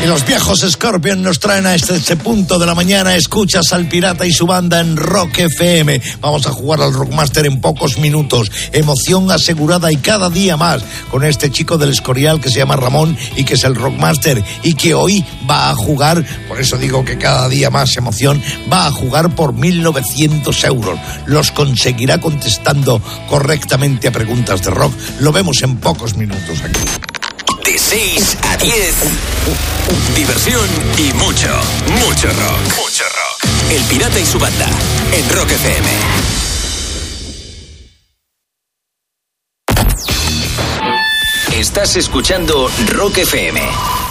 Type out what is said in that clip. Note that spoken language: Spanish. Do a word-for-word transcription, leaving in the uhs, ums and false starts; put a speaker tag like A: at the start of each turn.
A: Y los viejos Scorpion nos traen a este, este punto de la mañana. Escuchas al Pirata y su banda en Rock F M. Vamos a jugar al Rockmaster en pocos minutos. Emoción asegurada y cada día más con este chico del Escorial que se llama Ramón y que es el Rockmaster y que hoy va a jugar, por eso digo que cada día más emoción, va a jugar por mil novecientos euros. Los conseguirá contestando correctamente a preguntas de rock. Lo vemos en pocos minutos aquí.
B: De seis a diez, diversión y mucho, mucho rock. Mucho rock. El Pirata y su banda, en Rock F M. Estás escuchando Rock F M.